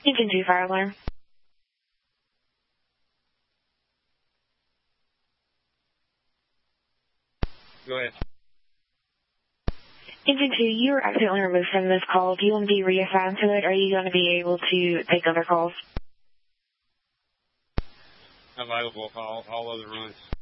Engine 2 fire alarm. Go ahead. Engine 2, you were accidentally removed from this call. Do you want to be reassigned to it, or are you going to be able to take other calls? Available for all other runs.